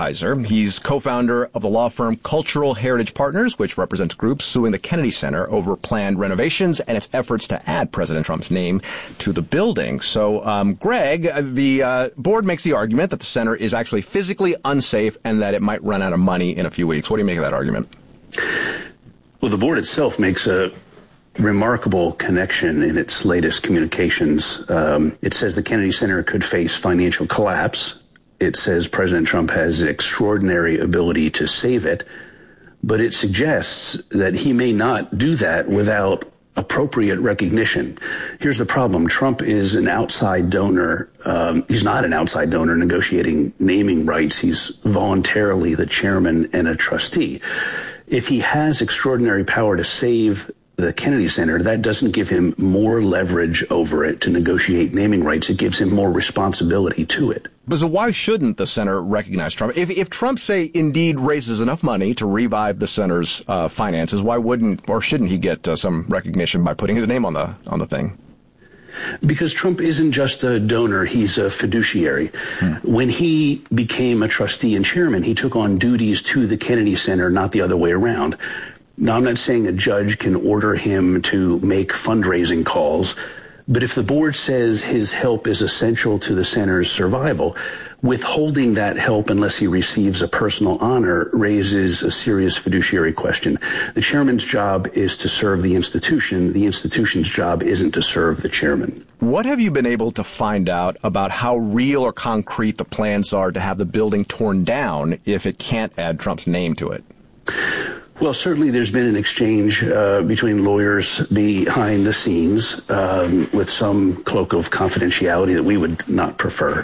Werkheiser. He's co-founder of the law firm Cultural Heritage Partners, which represents groups suing the Kennedy Center over planned renovations and its efforts to add President Trump's name to the building. So, Greg, the board makes the argument that the center is actually physically unsafe and that it might run out of money in a few weeks. What do you make of that argument? Well, the board itself makes a remarkable connection in its latest communications. It says the Kennedy Center could face financial collapse. It says President Trump has extraordinary ability to save it, but it suggests that he may not do that without appropriate recognition. Here's the problem. Trump is an outside donor. He's not an outside donor negotiating naming rights. He's voluntarily the chairman and a trustee. If he has extraordinary power to save the Kennedy Center, that doesn't give him more leverage over it to negotiate naming rights. It gives him more responsibility to it. But so why shouldn't the center recognize Trump? If Trump, say, indeed raises enough money to revive the center's finances, why wouldn't or shouldn't he get some recognition by putting his name on the thing? Because Trump isn't just a donor, he's a fiduciary. When he became a trustee and chairman, he took on duties to the Kennedy Center, not the other way around. Now, I'm not saying a judge can order him to make fundraising calls, but if the board says his help is essential to the center's survival, withholding that help unless he receives a personal honor raises a serious fiduciary question. The chairman's job is to serve the institution. The institution's job isn't to serve the chairman. What have you been able to find out about how real or concrete the plans are to have the building torn down if it can't add Trump's name to it? Well, certainly there's been an exchange between lawyers behind the scenes with some cloak of confidentiality that we would not prefer.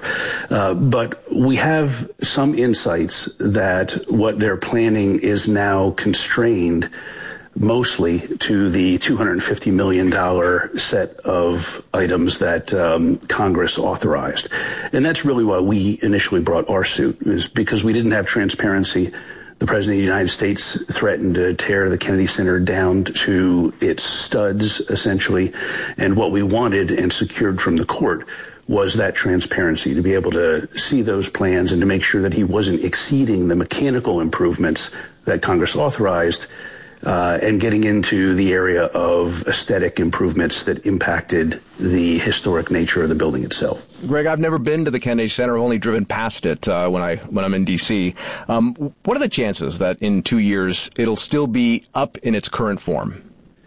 But we have some insights that what they're planning is now constrained mostly to the $250 million set of items that Congress authorized. And that's really why we initially brought our suit, is because we didn't have transparency. The President of the United States threatened to tear the Kennedy Center down to its studs, essentially. And what we wanted and secured from the court was that transparency, to be able to see those plans and to make sure that he wasn't exceeding the mechanical improvements that Congress authorized and getting into the area of aesthetic improvements that impacted the historic nature of the building itself. Greg, I've never been to the Kennedy Center. I've only driven past it when I'm in D.C. What are the chances that in 2 years it'll still be up in its current form?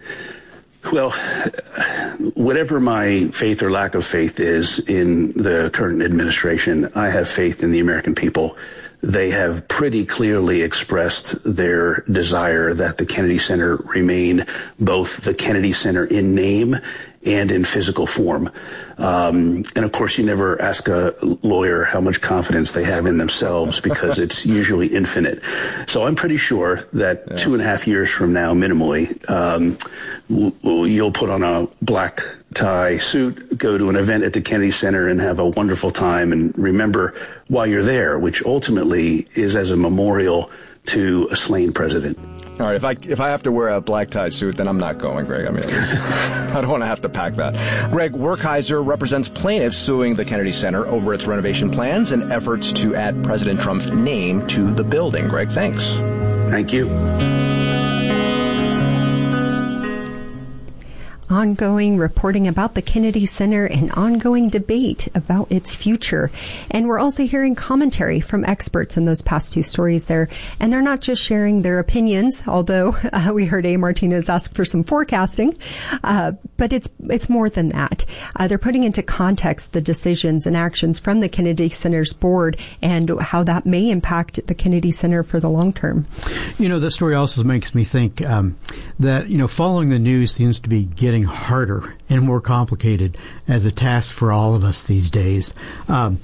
Well, whatever my faith or lack of faith is in the current administration, I have faith in the American people. They have pretty clearly expressed their desire that the Kennedy Center remain both the Kennedy Center in name and in physical form. And of course, you never ask a lawyer how much confidence they have in themselves because it's usually infinite. So I'm pretty sure that 2.5 years from now, minimally, you'll put on a black tie suit, go to an event at the Kennedy Center and have a wonderful time and remember why you're there, which ultimately is as a memorial to a slain president. All right, if I have to wear a black tie suit, then I'm not going, Greg. I mean, I don't want to have to pack that. Greg Werkheiser represents plaintiffs suing the Kennedy Center over its renovation plans and efforts to add President Trump's name to the building. Greg, thanks. Thank you. Ongoing reporting about the Kennedy Center and ongoing debate about its future. And we're also hearing commentary from experts in those past two stories there. And they're not just sharing their opinions, although we heard A. Martinez ask for some forecasting. But it's more than that. They're putting into context the decisions and actions from the Kennedy Center's board and how that may impact the Kennedy Center for the long term. You know, this story also makes me think that, you know, following the news seems to be getting harder and more complicated as a task for all of us these days. And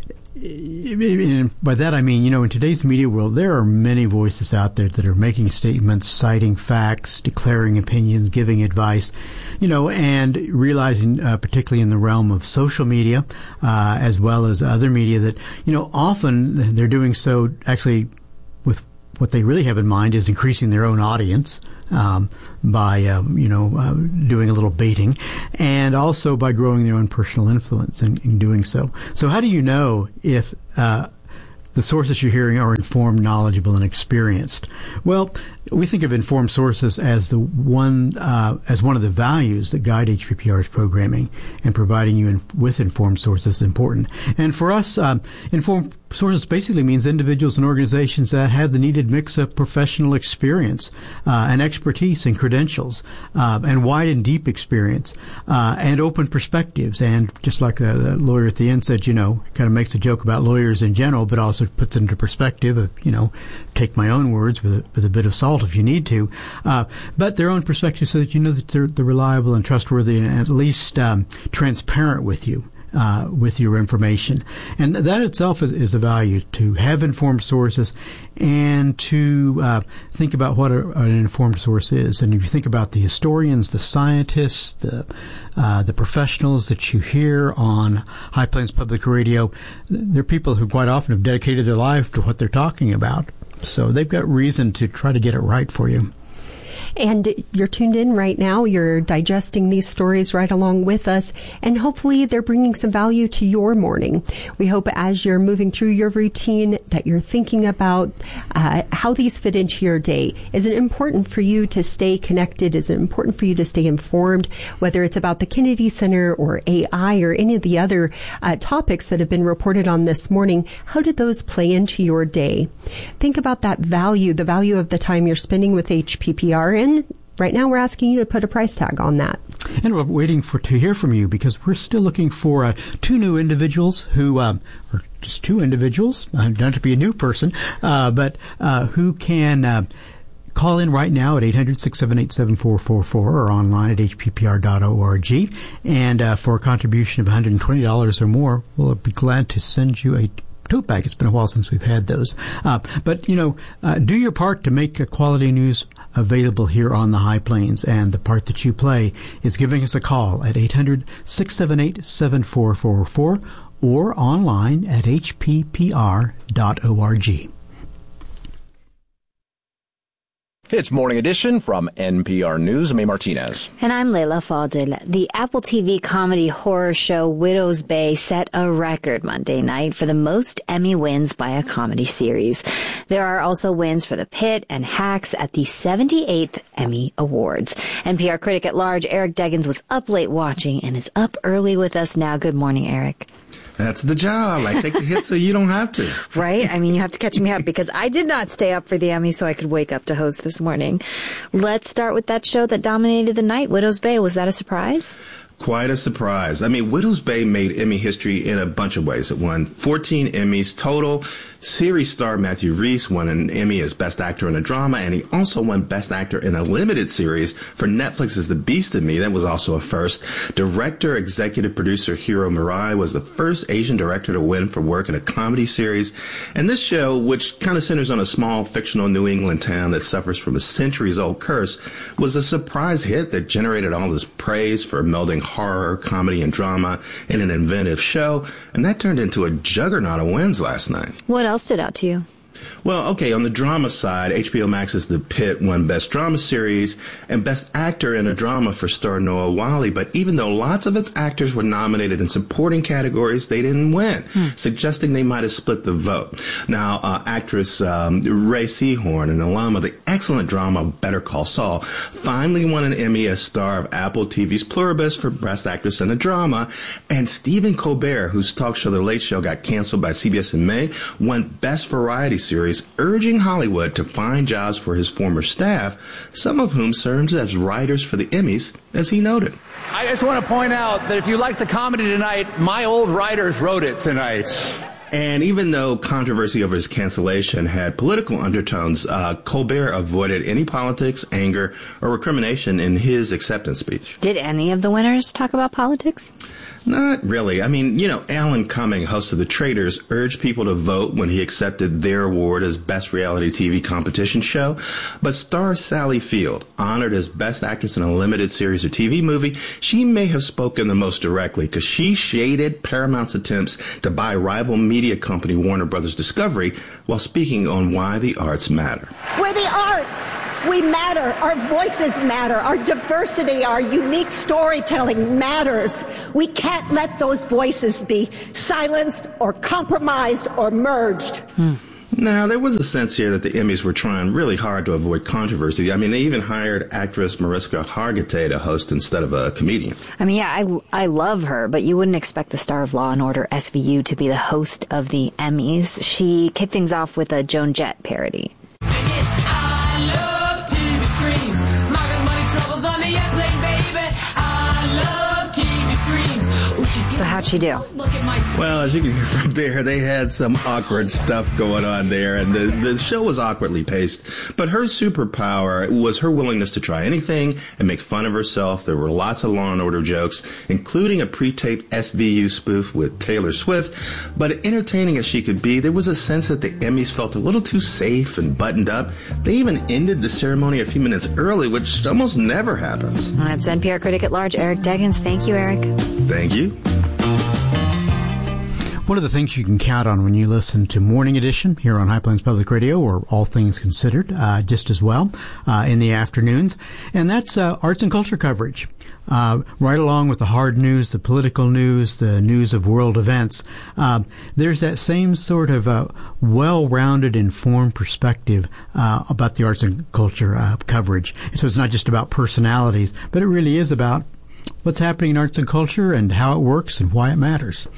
by that I mean, you know, in today's media world, there are many voices out there that are making statements, citing facts, declaring opinions, giving advice, you know, and realizing, particularly in the realm of social media, as well as other media, that, you know, often they're doing so actually with what they really have in mind is increasing their own audience, by, doing a little baiting, and also by growing their own personal influence in doing so. So how do you know if the sources you're hearing are informed, knowledgeable, and experienced. Well, we think of informed sources as one of the values that guide HPPR's programming, and providing you with informed sources is important. And for us, informed sources basically means individuals and organizations that have the needed mix of professional experience and expertise and credentials, and wide and deep experience, and open perspectives. And just like the lawyer at the end said, kind of makes a joke about lawyers in general, but also puts it into perspective of, take my own words with a bit of salt if you need to, but their own perspective, so that you know that they're reliable and trustworthy, and at least transparent with you. With your information. And that itself is a value, to have informed sources and to think about what an informed source is. And if you think about the historians, the scientists, the professionals that you hear on High Plains Public Radio, they're people who quite often have dedicated their life to what they're talking about. So they've got reason to try to get it right for you. And you're tuned in right now. You're digesting these stories right along with us, and hopefully they're bringing some value to your morning. We hope as you're moving through your routine that you're thinking about how these fit into your day. Is it important for you to stay connected? Is it important for you to stay informed, whether it's about the Kennedy Center or AI or any of the other topics that have been reported on this morning? How did those play into your day? Think about that value, the value of the time you're spending with HPPR. And right now we're asking you to put a price tag on that. And we're waiting to hear from you, because we're still looking for two new individuals who, or just two individuals, don't have to be a new person, but who can call in right now at 800-678-7444 or online at hppr.org. And for a contribution of $120 or more, we'll be glad to send you a tote bag. It's been a while since we've had those. But do your part to make quality news available here on the High Plains. And the part that you play is giving us a call at 800-678-7444 or online at hppr.org. It's Morning Edition from NPR News. I'm A. Martinez. And I'm Layla Fadil. The Apple TV comedy horror show Widow's Bay set a record Monday night for the most Emmy wins by a comedy series. There are also wins for The Pit and Hacks at the 78th Emmy Awards. NPR critic at large Eric Deggans was up late watching and is up early with us now. Good morning, Eric. That's the job. I take the hit so you don't have to. Right? I mean, you have to catch me up, because I did not stay up for the Emmy so I could wake up to host this morning. Let's start with that show that dominated the night, Widow's Bay. Was that a surprise? Quite a surprise. I mean, Widow's Bay made Emmy history in a bunch of ways. It won 14 Emmys total. Series star Matthew Rhys won an Emmy as Best Actor in a Drama, and he also won Best Actor in a Limited Series for Netflix's The Beast in Me. That was also a first. Director, executive producer Hiro Murai was the first Asian director to win for work in a comedy series. And this show, which kind of centers on a small fictional New England town that suffers from a centuries-old curse, was a surprise hit that generated all this praise for melding horror, comedy, and drama in an inventive show. And that turned into a juggernaut of wins last night. What else stood out to you? Well, okay, on the drama side, HBO Max's The Pit won Best Drama Series and Best Actor in a Drama for star Noah Wyle. But even though lots of its actors were nominated in supporting categories, they didn't win, suggesting they might have split the vote. Now, actress Ray Seahorn, an alum of the excellent drama Better Call Saul, finally won an Emmy as star of Apple TV's Pluribus for Best Actress in a Drama. And Stephen Colbert, whose talk show The Late Show got canceled by CBS in May, won Best Variety Series, urging Hollywood to find jobs for his former staff, some of whom served as writers for the Emmys, as he noted. I just want to point out that if you like the comedy tonight, my old writers wrote it tonight. And even though controversy over his cancellation had political undertones, Colbert avoided any politics, anger, or recrimination in his acceptance speech. Did any of the winners talk about politics? Not really. I mean, Alan Cumming, host of The Traitors, urged people to vote when he accepted their award as Best Reality TV Competition Show. But star Sally Field, honored as Best Actress in a Limited Series or TV Movie, she may have spoken the most directly, because she shaded Paramount's attempts to buy rival media company Warner Brothers Discovery while speaking on why the arts matter. We're the arts. We matter. Our voices matter. Our diversity, our unique storytelling matters. We can't let those voices be silenced or compromised or merged. Now, there was a sense here that the Emmys were trying really hard to avoid controversy. I mean, they even hired actress Mariska Hargitay to host instead of a comedian. I mean, yeah, I love her, but you wouldn't expect the star of Law & Order SVU to be the host of the Emmys. She kicked things off with a Joan Jett parody. I love TV screens. Margaret's money troubles on the airplane, baby. I love TV screens. So how'd she do? Well, as you can hear from there, they had some awkward stuff going on there, and the show was awkwardly paced. But her superpower was her willingness to try anything and make fun of herself. There were lots of Law & Order jokes, including a pre-taped SVU spoof with Taylor Swift. But entertaining as she could be, there was a sense that the Emmys felt a little too safe and buttoned up. They even ended the ceremony a few minutes early, which almost never happens. That's NPR critic at large, Eric Deggans. Thank you, Eric. Thank you. One of the things you can count on when you listen to Morning Edition here on High Plains Public Radio, or All Things Considered, just as well, in the afternoons, and that's arts and culture coverage. Right along with the hard news, the political news, the news of world events, there's that same sort of well-rounded, informed perspective about the arts and culture coverage. So it's not just about personalities, but it really is about what's happening in arts and culture and how it works and why it matters.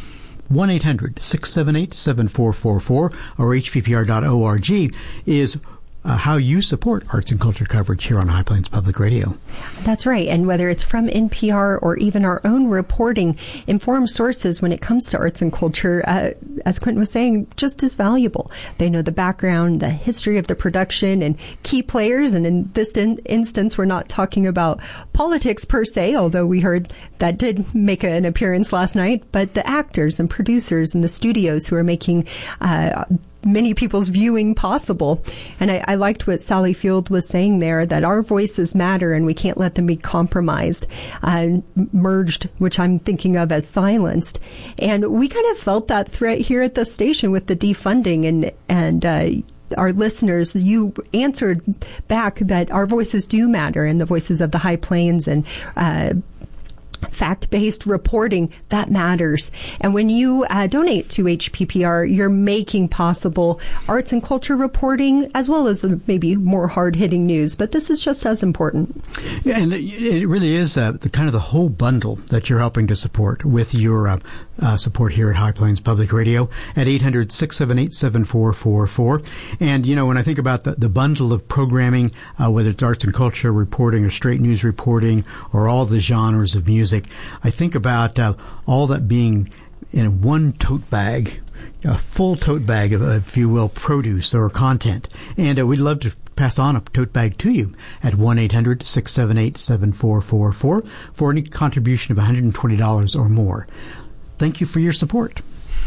1-800-678-7444 or hppr.org is how you support arts and culture coverage here on High Plains Public Radio. That's right. And whether it's from NPR or even our own reporting, informed sources when it comes to arts and culture, as Quentin was saying, just as valuable. They know the background, the history of the production, and key players. And in this instance, we're not talking about politics per se, although we heard that did make an appearance last night, but the actors and producers and the studios who are making many people's viewing possible. And I liked what Sally Field was saying there, that our voices matter and we can't let them be compromised, merged, which I'm thinking of as silenced. And we kind of felt that threat here at the station with the defunding, and our listeners, you answered back that our voices do matter, and the voices of the High Plains and fact-based reporting, that matters. And when you donate to HPPR, you're making possible arts and culture reporting as well as the maybe more hard-hitting news. But this is just as important. Yeah, and it really is the kind of the whole bundle that you're helping to support with your support here at High Plains Public Radio at 800-678-7444. And, you know, when I think about the bundle of programming, whether it's arts and culture reporting or straight news reporting or all the genres of music, I think about all that being in one tote bag, a full tote bag of, if you will, produce or content. And we'd love to pass on a tote bag to you at 1-800-678-7444 for any contribution of $120 or more. Thank you for your support.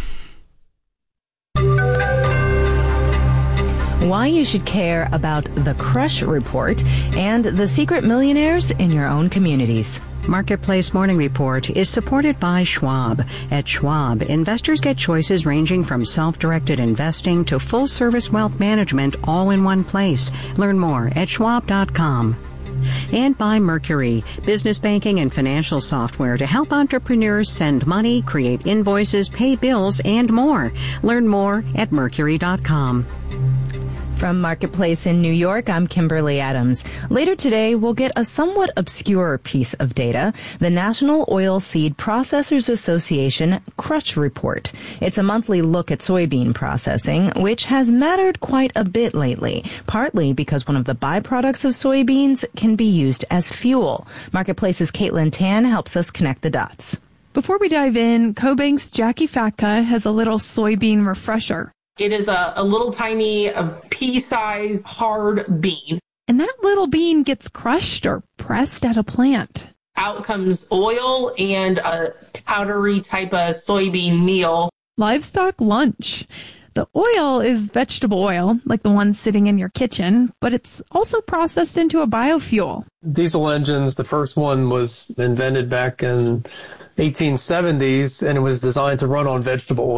Why you should care about the Crush Report and the secret millionaires in your own communities. Marketplace Morning Report is supported by Schwab. At Schwab, investors get choices ranging from self-directed investing to full-service wealth management all in one place. Learn more at schwab.com. And by Mercury, business banking and financial software to help entrepreneurs send money, create invoices, pay bills, and more. Learn more at mercury.com. From Marketplace in New York, I'm Kimberly Adams. Later today, we'll get a somewhat obscure piece of data, the National Oilseed Processors Association Crush Report. It's a monthly look at soybean processing, which has mattered quite a bit lately, partly because one of the byproducts of soybeans can be used as fuel. Marketplace's Caitlin Tan helps us connect the dots. Before we dive in, CoBank's Jackie Fatka has a little soybean refresher. It is a little tiny, pea-sized, hard bean. And that little bean gets crushed or pressed at a plant. Out comes oil and a powdery type of soybean meal. Livestock lunch. The oil is vegetable oil, like the one sitting in your kitchen, but it's also processed into a biofuel. Diesel engines, the first one was invented back in 1870s, and it was designed to run on vegetable oil.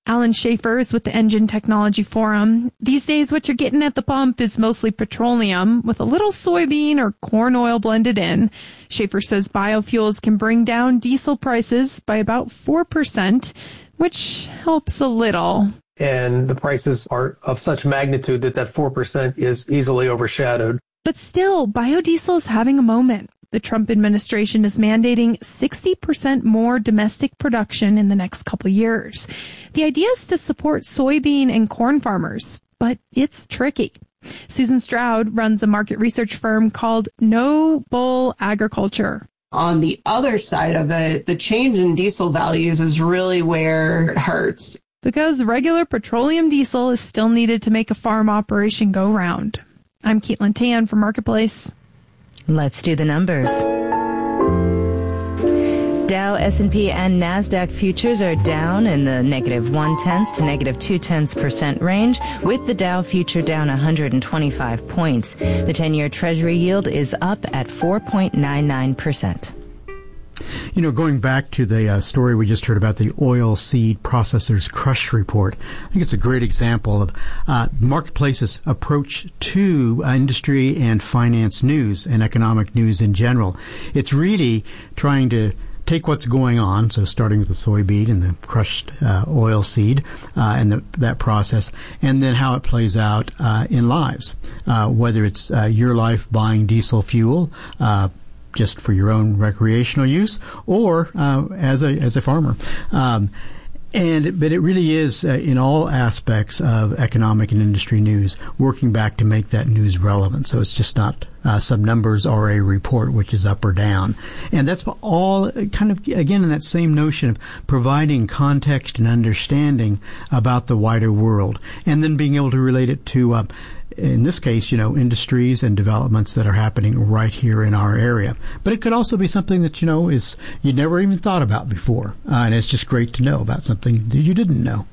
Alan Schaefer is with the Engine Technology Forum. These days, what you're getting at the pump is mostly petroleum with a little soybean or corn oil blended in. Schaefer says biofuels can bring down diesel prices by about 4%, which helps a little. And the prices are of such magnitude that 4% is easily overshadowed. But still, biodiesel is having a moment. The Trump administration is mandating 60% more domestic production in the next couple years. The idea is to support soybean and corn farmers, but it's tricky. Susan Stroud runs a market research firm called No Bull Agriculture. On the other side of it, the change in diesel values is really where it hurts. Because regular petroleum diesel is still needed to make a farm operation go round. I'm Caitlin Tan for Marketplace. Let's do the numbers. Dow, S&P, and NASDAQ futures are down in the negative 0.1 to negative 0.2% range, with the Dow future down 125 points. The 10-year Treasury yield is up at 4.99%. You know, going back to the story we just heard about the oil seed processors crush report, I think it's a great example of Marketplace's approach to industry and finance news and economic news in general. It's really trying to take what's going on, so starting with the soybean and the crushed oil seed and that process, and then how it plays out in lives, whether it's your life buying diesel fuel, just for your own recreational use, or as a farmer. But it really is in all aspects of economic and industry news, working back to make that news relevant. So it's just not some numbers or a report which is up or down. And that's all kind of, again, in that same notion of providing context and understanding about the wider world, and then being able to relate it to in this case, industries and developments that are happening right here in our area. But it could also be something that, is you never even thought about before. And it's just great to know about something that you didn't know.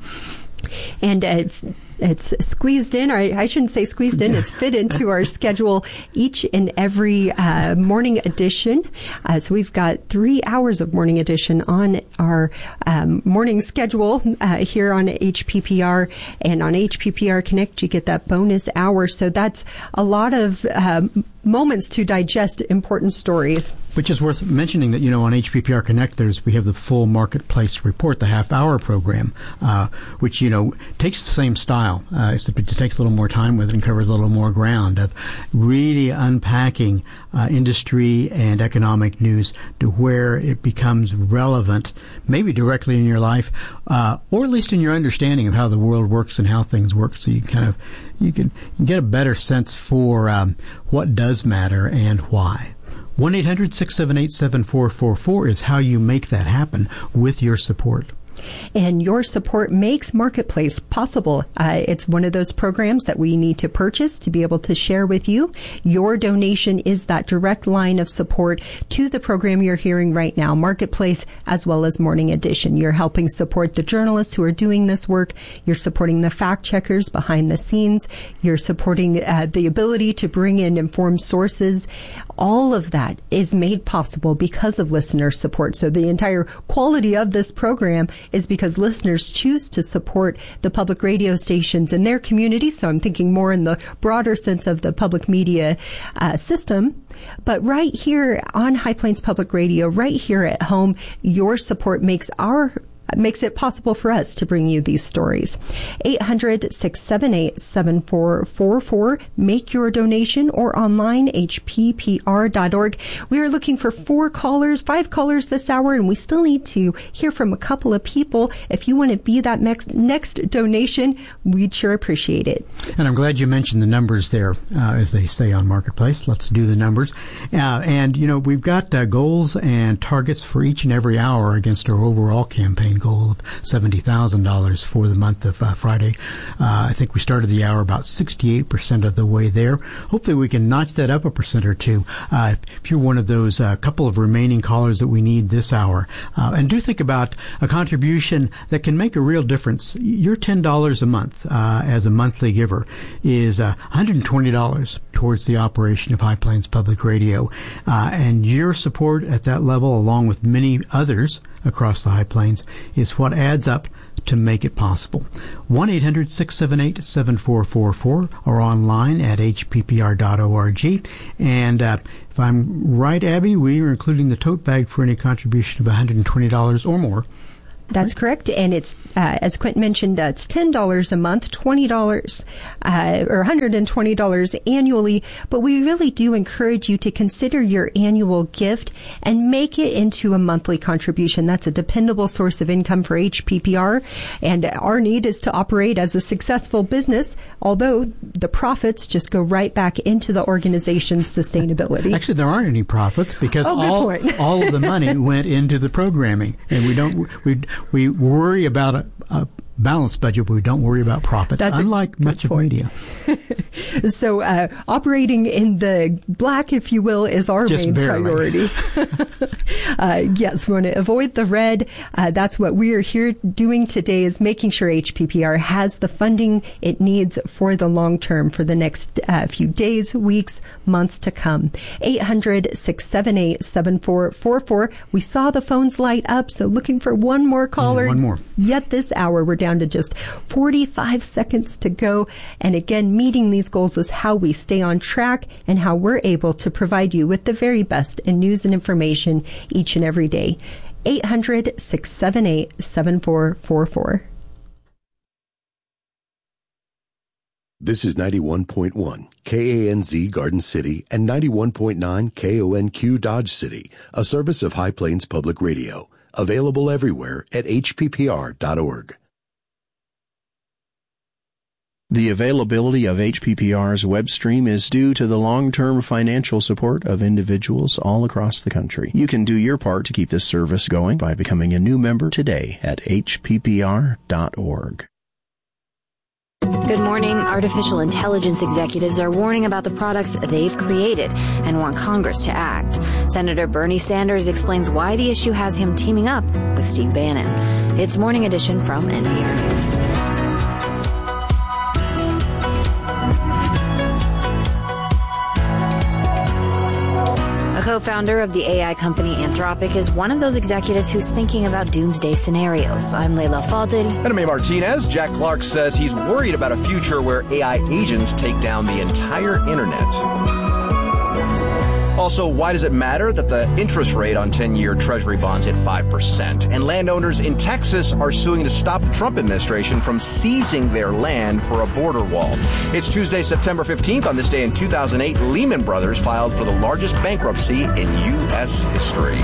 And it's squeezed in, or I shouldn't say squeezed in, it's fit into our schedule each and every morning edition. So we've got 3 hours of morning edition on our morning schedule here on HPPR, and on HPPR Connect you get that bonus hour. So that's a lot of moments to digest important stories. Which is worth mentioning that, on HPPR Connect, we have the full Marketplace report, the half-hour program, which, takes the same style. It takes a little more time with it and covers a little more ground of really unpacking industry and economic news to where it becomes relevant, maybe directly in your life, or at least in your understanding of how the world works and how things work, so you can get a better sense for what does matter and why. 1-800-678-7444 is how you make that happen with your support. And your support makes Marketplace possible. It's one of those programs that we need to purchase to be able to share with you. Your donation is that direct line of support to the program you're hearing right now, Marketplace, as well as Morning Edition. You're helping support the journalists who are doing this work. You're supporting the fact checkers behind the scenes. You're supporting the ability to bring in informed sources. All of that is made possible because of listener support. So the entire quality of this program is because listeners choose to support the public radio stations in their community. So I'm thinking more in the broader sense of the public media system. But right here on High Plains Public Radio, right here at home, your support makes it possible for us to bring you these stories. 800-678-7444. Make your donation, or online, hppr.org. We are looking for 5 callers this hour, and we still need to hear from a couple of people. If you want to be that next donation, we'd sure appreciate it. And I'm glad you mentioned the numbers there, as they say on Marketplace. Let's do the numbers. And we've got goals and targets for each and every hour against our overall campaign goal of $70,000 for the month of Friday. I think we started the hour about 68% of the way there. Hopefully we can notch that up 1% or 2. If you're one of those couple of remaining callers that we need this hour, and do think about a contribution that can make a real difference. Your $10 a month as a monthly giver is $120 towards the operation of High Plains Public Radio, and your support at that level, along with many others across the High Plains, is what adds up to make it possible. 1-800-678-7444 or online at hppr.org. And if I'm right, Abby, we are including the tote bag for any contribution of $120 or more. That's correct. And it's, as Quentin mentioned, it's $10 a month, $20, or $120 annually. But we really do encourage you to consider your annual gift and make it into a monthly contribution. That's a dependable source of income for HPPR. And our need is to operate as a successful business, although the profits just go right back into the organization's sustainability. Actually, there aren't any profits because all of the money went into the programming. And we worry about a balanced budget, but we don't worry about profits, unlike much of media. So operating in the black, if you will, is our main priority. Yes, we want to avoid the red. That's what we are here doing today, is making sure HPPR has the funding it needs for the long term, for the next few days, weeks, months to come. 800-678-7444. We saw the phones light up, so looking for one more caller. One more. Yet this hour, we're down to just 45 seconds to go. And again, meeting these goals is how we stay on track and how we're able to provide you with the very best in news and information each and every day. 800-678-7444. This is 91.1 KANZ Garden City and 91.9 KONQ Dodge City, a service of High Plains Public Radio. Available everywhere at hppr.org. The availability of HPPR's web stream is due to the long-term financial support of individuals all across the country. You can do your part to keep this service going by becoming a new member today at hppr.org. Good morning. Artificial intelligence executives are warning about the products they've created and want Congress to act. Senator Bernie Sanders explains why the issue has him teaming up with Steve Bannon. It's Morning Edition from NPR News. A co-founder of the AI company Anthropic is one of those executives who's thinking about doomsday scenarios. I'm Leila Fadel. And I'm May Martinez. Jack Clark says he's worried about a future where AI agents take down the entire internet. Also, why does it matter that the interest rate on 10-year Treasury bonds hit 5%? And landowners in Texas are suing to stop the Trump administration from seizing their land for a border wall. It's Tuesday, September 15th. On this day in 2008, Lehman Brothers filed for the largest bankruptcy in U.S. history.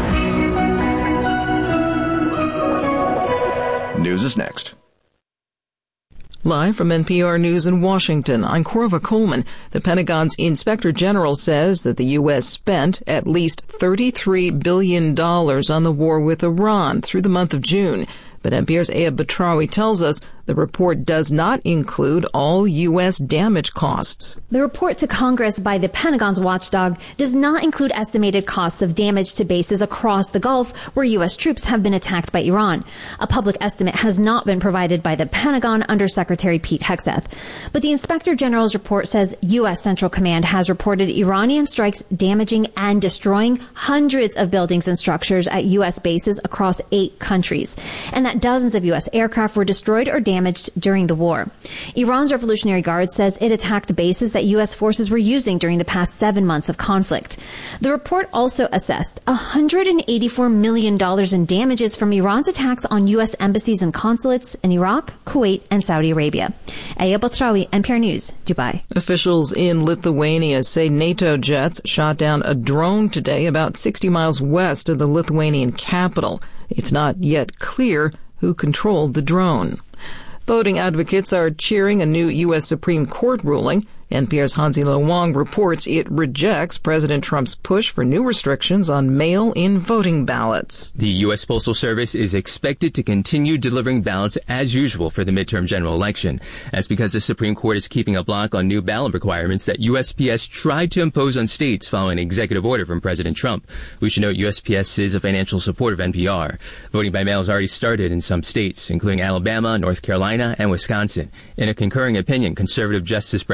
News is next. Live from NPR News in Washington, I'm Corva Coleman. The Pentagon's Inspector General says that the U.S. spent at least $33 billion on the war with Iran through the month of June. But NPR's Ayab Batrawi tells us the report does not include all U.S. damage costs. The report to Congress by the Pentagon's watchdog does not include estimated costs of damage to bases across the Gulf where U.S. troops have been attacked by Iran. A public estimate has not been provided by the Pentagon under Secretary Pete Hegseth. But the Inspector General's report says U.S. Central Command has reported Iranian strikes damaging and destroying hundreds of buildings and structures at U.S. bases across 8 countries, and that dozens of U.S. aircraft were destroyed or damaged during the war. Iran's Revolutionary Guard says it attacked bases that U.S. forces were using during the past 7 months of conflict. The report also assessed $184 million in damages from Iran's attacks on U.S. embassies and consulates in Iraq, Kuwait, and Saudi Arabia. Ayab Batrawi, NPR News, Dubai. Officials in Lithuania say NATO jets shot down a drone today about 60 miles west of the Lithuanian capital. It's not yet clear who controlled the drone. Voting advocates are cheering a new U.S. Supreme Court ruling. NPR's Hansi-Lo Wong reports it rejects President Trump's push for new restrictions on mail-in voting ballots. The U.S. Postal Service is expected to continue delivering ballots as usual for the midterm general election. That's because the Supreme Court is keeping a block on new ballot requirements that USPS tried to impose on states following an executive order from President Trump. We should note USPS is a financial supporter of NPR. Voting by mail has already started in some states, including Alabama, North Carolina, and Wisconsin. In a concurring opinion, conservative Justice Brett Kavanaugh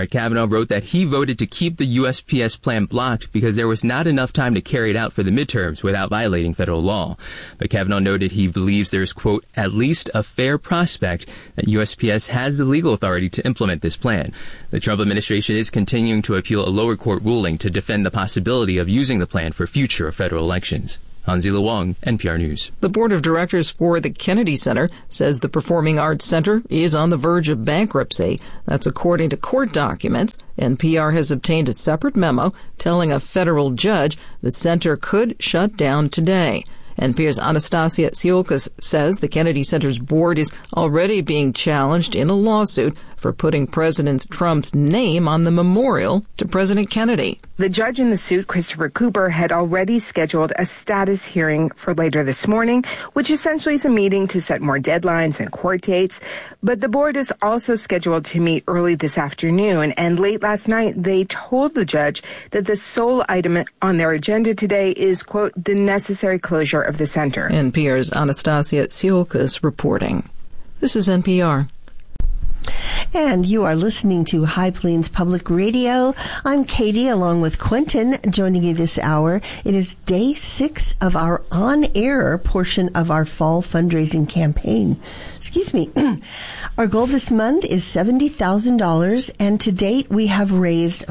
Kavanaugh wrote that he voted to keep the USPS plan blocked because there was not enough time to carry it out for the midterms without violating federal law. But Kavanaugh noted he believes there's, quote, at least a fair prospect that USPS has the legal authority to implement this plan. The Trump administration is continuing to appeal a lower court ruling to defend the possibility of using the plan for future federal elections. Hanzila Wong, NPR News. The board of directors for the Kennedy Center says the Performing Arts Center is on the verge of bankruptcy. That's according to court documents. NPR has obtained a separate memo telling a federal judge the center could shut down today. NPR's Anastasia Tsiolkas says the Kennedy Center's board is already being challenged in a lawsuit for putting President Trump's name on the memorial to President Kennedy. The judge in the suit, Christopher Cooper, had already scheduled a status hearing for later this morning, which essentially is a meeting to set more deadlines and court dates. But the board is also scheduled to meet early this afternoon, and late last night they told the judge that the sole item on their agenda today is, quote, the necessary closure of the center. NPR's Anastasia Tsiolkas reporting. This is NPR. And you are listening to High Plains Public Radio. I'm Katie, along with Quentin, joining you this hour. It is day 6 of our on-air portion of our fall fundraising campaign. Excuse me. Our goal this month is $70,000, and to date we have raised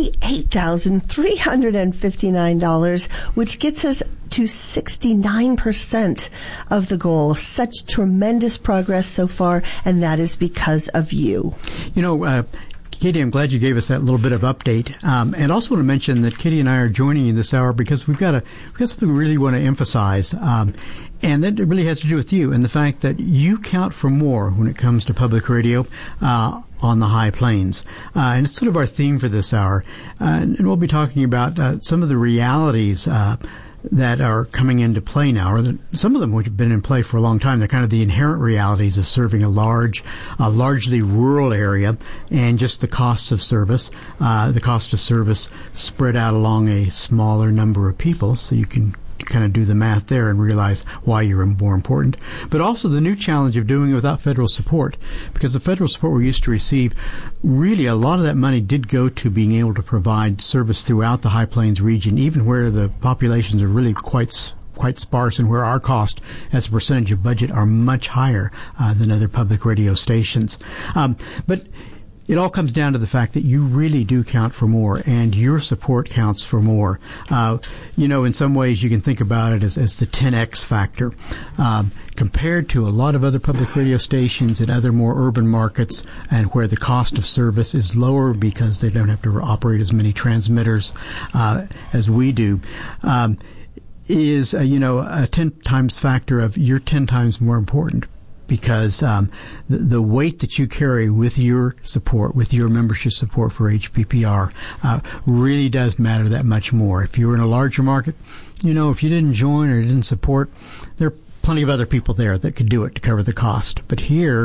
$48,359, which gets us to 69% of the goal. Such tremendous progress so far, and that is because of you. You know, Katie, I'm glad you gave us that little bit of update. And also want to mention that Katie and I are joining you this hour because we've got something we really want to emphasize. And that really has to do with you and the fact that you count for more when it comes to public radio on the High Plains. And it's sort of our theme for this hour. And we'll be talking about some of the realities that are coming into play now, or some of them which have been in play for a long time. They're kind of the inherent realities of serving a largely rural area, and just the costs of service. The cost of service spread out along a smaller number of people, so you can kind of do the math there and realize why you're more important. But also the new challenge of doing it without federal support, because the federal support we used to receive, really a lot of that money did go to being able to provide service throughout the High Plains region, even where the populations are really quite sparse and where our cost as a percentage of budget are much higher than other public radio stations. But it all comes down to the fact that you really do count for more, and your support counts for more. In some ways you can think about it as the 10X factor. Compared to a lot of other public radio stations in other more urban markets, and where the cost of service is lower because they don't have to operate as many transmitters as we do, is a 10 times factor of you're 10 times more important. Because the weight that you carry with your support, with your membership support for HPPR, really does matter that much more. If you're in a larger market, if you didn't join or didn't support, there are plenty of other people there that could do it to cover the cost. But here,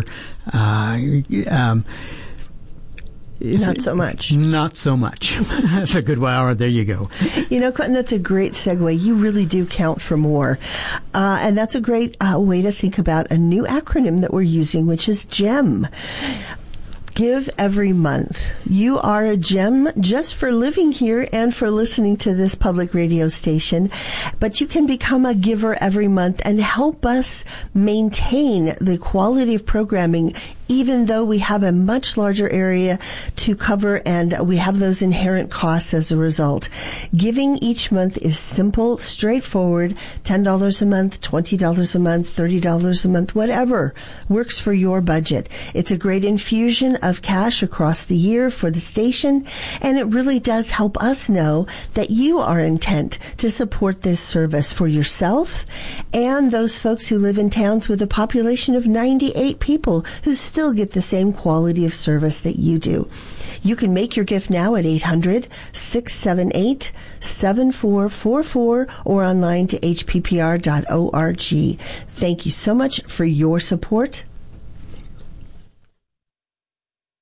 not so much. Not so much. That's a good hour. There you go. Quentin, that's a great segue. You really do count for more. And that's a great way to think about a new acronym that we're using, which is GEM. Give every month. You are a gem just for living here and for listening to this public radio station, but you can become a giver every month and help us maintain the quality of programming, even though we have a much larger area to cover and we have those inherent costs as a result. Giving each month is simple, straightforward, $10 a month, $20 a month, $30 a month, whatever works for your budget. It's a great infusion of cash across the year for the station, and it really does help us know that you are intent to support this service for yourself and those folks who live in towns with a population of 98 people who still get the same quality of service that you do. You can make your gift now at 800-678-7444 or online to hppr.org. Thank you so much for your support.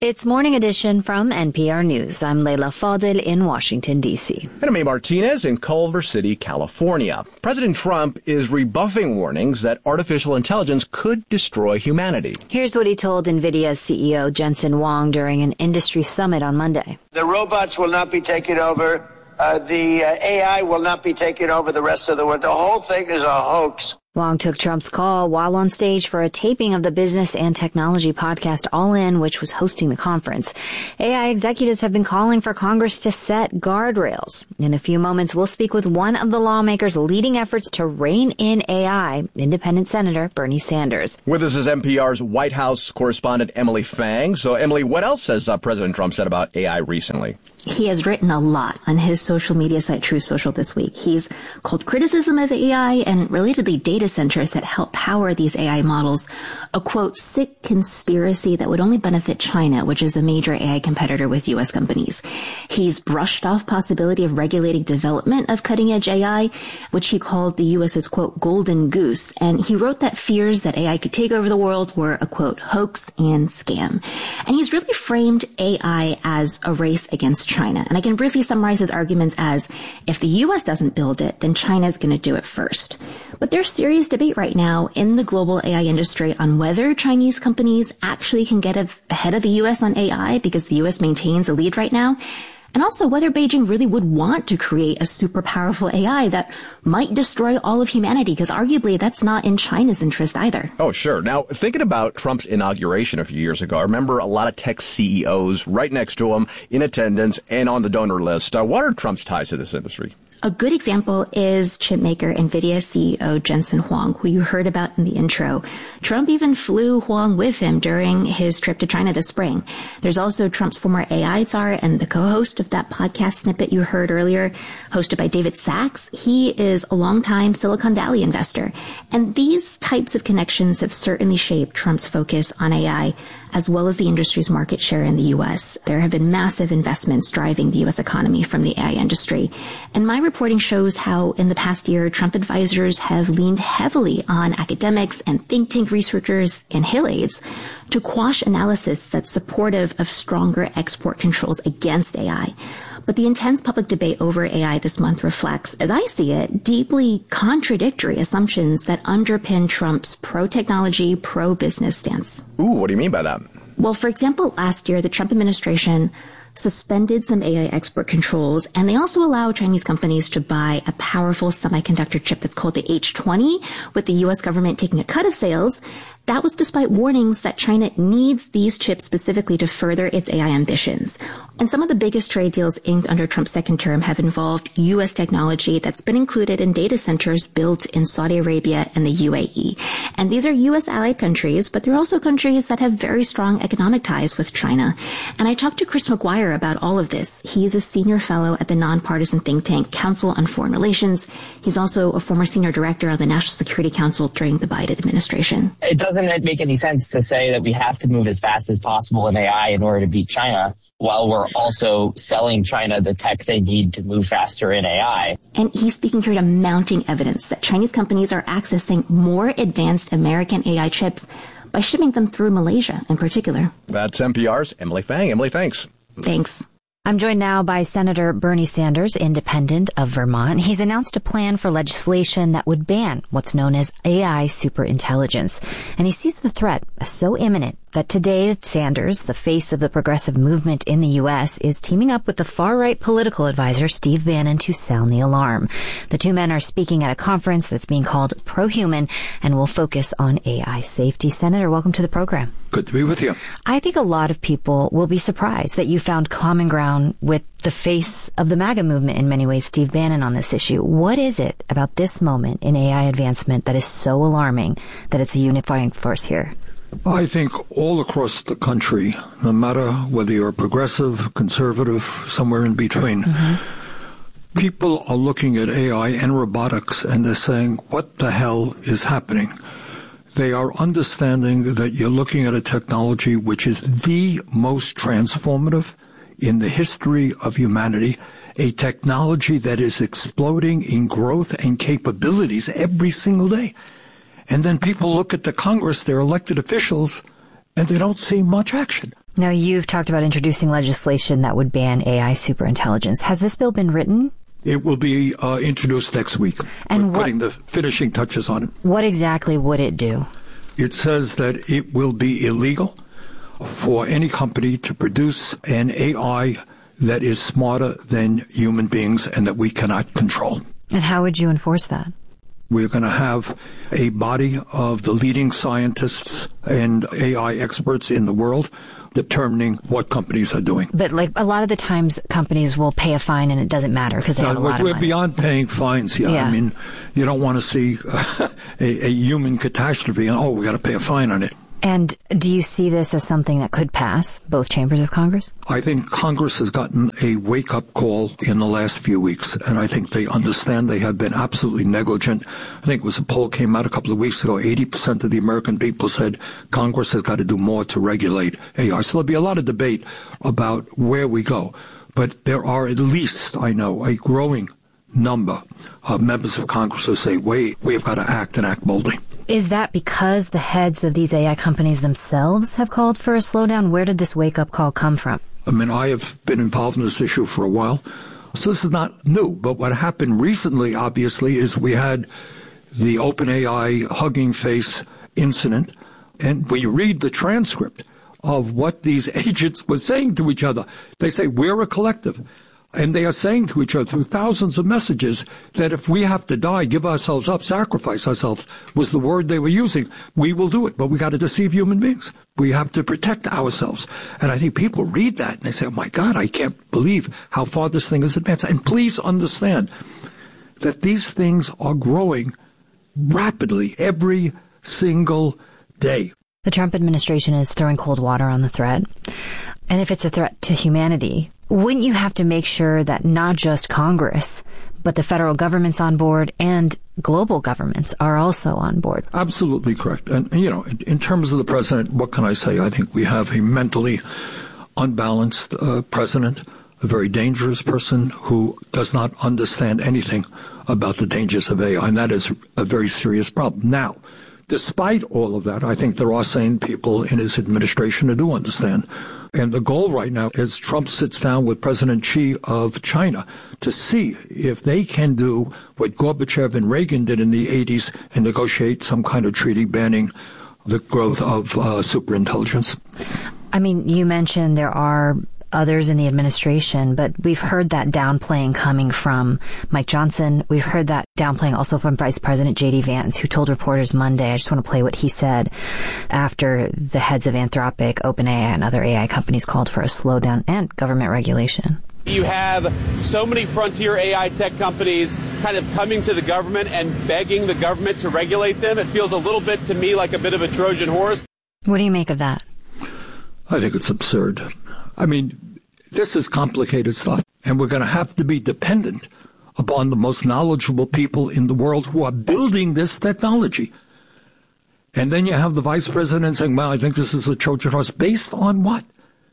It's Morning Edition from NPR News. I'm Leila Fadel in Washington, D.C. And I'm May Martinez in Culver City, California. President Trump is rebuffing warnings that artificial intelligence could destroy humanity. Here's what he told NVIDIA CEO Jensen Huang during an industry summit on Monday. The robots will not be taking over. The AI will not be taking over the rest of the world. The whole thing is a hoax. Huang took Trump's call while on stage for a taping of the business and technology podcast All In, which was hosting the conference. AI executives have been calling for Congress to set guardrails. In a few moments, we'll speak with one of the lawmakers leading efforts to rein in AI, Independent Senator Bernie Sanders. With us is NPR's White House correspondent Emily Fang. So, Emily, what else has President Trump said about AI recently? He has written a lot on his social media site, Truth Social, this week. He's called criticism of AI and relatedly data centers that help power these AI models a, quote, sick conspiracy that would only benefit China, which is a major AI competitor with U.S. companies. He's brushed off possibility of regulating development of cutting-edge AI, which he called the U.S.'s, quote, golden goose. And he wrote that fears that AI could take over the world were a, quote, hoax and scam. And he's really framed AI as a race against China. And I can briefly summarize his arguments as, if the U.S. doesn't build it, then China's going to do it first. But there's serious debate right now in the global AI industry on whether Chinese companies actually can get ahead of the U.S. on AI because the U.S. maintains a lead right now. And also whether Beijing really would want to create a super powerful AI that might destroy all of humanity, because arguably that's not in China's interest either. Oh, sure. Now, thinking about Trump's inauguration a few years ago, I remember a lot of tech CEOs right next to him in attendance and on the donor list. What are Trump's ties to this industry? A good example is chipmaker NVIDIA CEO Jensen Huang, who you heard about in the intro. Trump even flew Huang with him during his trip to China this spring. There's also Trump's former AI czar and the co-host of that podcast snippet you heard earlier, hosted by David Sachs. He is a longtime Silicon Valley investor. And these types of connections have certainly shaped Trump's focus on AI, as well as the industry's market share in the U.S. There have been massive investments driving the U.S. economy from the AI industry. And my reporting shows how in the past year, Trump advisors have leaned heavily on academics and think tank researchers and Hill aides to quash analysis that's supportive of stronger export controls against AI. But the intense public debate over AI this month reflects, as I see it, deeply contradictory assumptions that underpin Trump's pro-technology, pro-business stance. Ooh, what do you mean by that? Well, for example, last year, the Trump administration suspended some AI export controls, and they also allow Chinese companies to buy a powerful semiconductor chip that's called the H20, with the U.S. government taking a cut of sales. That was despite warnings that China needs these chips specifically to further its AI ambitions. And some of the biggest trade deals inked under Trump's second term have involved U.S. technology that's been included in data centers built in Saudi Arabia and the UAE. And these are U.S. allied countries, but they're also countries that have very strong economic ties with China. And I talked to Chris McGuire about all of this. He's a senior fellow at the nonpartisan think tank Council on Foreign Relations. He's also a former senior director of the National Security Council during the Biden administration. It doesn't make any sense to say that we have to move as fast as possible in AI in order to beat China, while we're also selling China the tech they need to move faster in AI. And he's speaking here to mounting evidence that Chinese companies are accessing more advanced American AI chips by shipping them through Malaysia in particular. That's NPR's Emily Fang. Emily, thanks. Thanks. I'm joined now by Senator Bernie Sanders, independent of Vermont. He's announced a plan for legislation that would ban what's known as AI superintelligence. And he sees the threat as so imminent that today Sanders, the face of the progressive movement in the U.S., is teaming up with the far-right political advisor Steve Bannon to sound the alarm. The two men are speaking at a conference that's being called Pro-Human and will focus on AI safety. Senator, welcome to the program. Good to be with you. I think a lot of people will be surprised that you found common ground with the face of the MAGA movement in many ways, Steve Bannon, on this issue. What is it about this moment in AI advancement that is so alarming that it's a unifying force here? I think all across the country, no matter whether you're progressive, conservative, somewhere in between, people are looking at AI and robotics and they're saying, what the hell is happening? They are understanding that you're looking at a technology which is the most transformative in the history of humanity, a technology that is exploding in growth and capabilities every single day. And then people look at the Congress, their elected officials, and they don't see much action. Now, you've talked about introducing legislation that would ban AI superintelligence. Has this bill been written? It will be introduced next week. And we're putting the finishing touches on it. What exactly would it do? It says that it will be illegal for any company to produce an AI that is smarter than human beings and that we cannot control. And how would you enforce that? We're going to have a body of the leading scientists and AI experts in the world determining what companies are doing. But like a lot of the times companies will pay a fine and it doesn't matter because they have a lot of money. We're beyond paying fines here. Yeah. I mean, you don't want to see a human catastrophe and, we got to pay a fine on it. And do you see this as something that could pass both chambers of Congress? I think Congress has gotten a wake-up call in the last few weeks, and I think they understand they have been absolutely negligent. I think it was a poll came out a couple of weeks ago, 80% of the American people said Congress has got to do more to regulate AI. So there'll be a lot of debate about where we go. But there are at least, I know, a growing number of members of Congress who say, wait, we've got to act and act boldly. Is that because the heads of these AI companies themselves have called for a slowdown? Where did this wake-up call come from? I mean, I have been involved in this issue for a while, so this is not new. But what happened recently, obviously, is we had the OpenAI Hugging Face incident, and when you read the transcript of what these agents were saying to each other, they say, we're a collective. And they are saying to each other through thousands of messages that if we have to die, give ourselves up, sacrifice ourselves, was the word they were using. We will do it, but we got to deceive human beings. We have to protect ourselves. And I think people read that and they say, oh my God, I can't believe how far this thing has advanced. And please understand that these things are growing rapidly every single day. The Trump administration is throwing cold water on the threat. And if it's a threat to humanity, wouldn't you have to make sure that not just Congress, but the federal government's on board and global governments are also on board? Absolutely correct. And, in terms of the president, what can I say? I think we have a mentally unbalanced president, a very dangerous person who does not understand anything about the dangers of AI. And that is a very serious problem. Now, despite all of that, I think there are sane people in his administration who do understand. And the goal right now is Trump sits down with President Xi of China to see if they can do what Gorbachev and Reagan did in the 80s and negotiate some kind of treaty banning the growth of superintelligence. I mean, you mentioned there are others in the administration, but we've heard that downplaying coming from Mike Johnson. We've heard that downplaying also from Vice President J.D. Vance, who told reporters Monday, I just want to play what he said after the heads of Anthropic, OpenAI, and other AI companies called for a slowdown and government regulation. You have so many frontier AI tech companies kind of coming to the government and begging the government to regulate them. It feels a little bit to me like a bit of a Trojan horse. What do you make of that? I think it's absurd. I mean, this is complicated stuff, and we're going to have to be dependent upon the most knowledgeable people in the world who are building this technology. And then you have the vice president saying, well, I think this is a Trojan horse. Based on what?